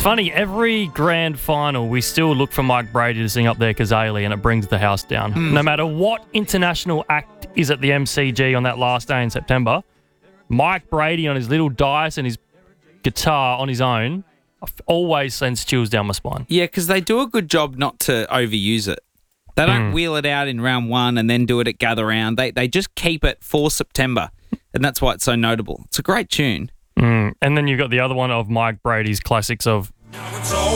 funny, every grand final, we still look for Mike Brady to sing up there Kazali, and it brings the house down. No matter what international act is at the MCG on that last day in September, Mike Brady on his little dice and his guitar on his own always sends chills down my spine. Yeah, because they do a good job not to overuse it. They don't wheel it out in round one and then do it at Gather Round. They just keep it for September, and that's why it's so notable. It's a great tune. And then you've got the other one of Mike Brady's classics of